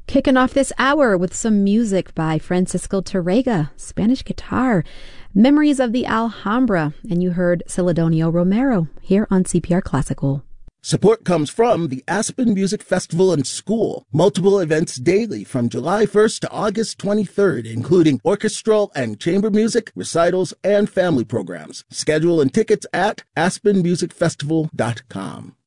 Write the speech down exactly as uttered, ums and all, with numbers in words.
Kicking off this hour with some music by Francisco Tarrega, Spanish guitar, Memories of the Alhambra, and you heard Celedonio Romero here on C P R Classical. Support comes from the Aspen Music Festival and School. Multiple events daily from July first to August twenty-third, including orchestral and chamber music, recitals, and family programs. Schedule and tickets at aspen music festival dot com.